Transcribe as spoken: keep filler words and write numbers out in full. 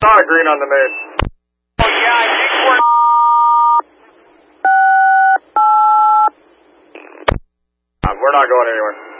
saw a green on the moon. Oh, yeah, I think we're... Um, we're not going anywhere.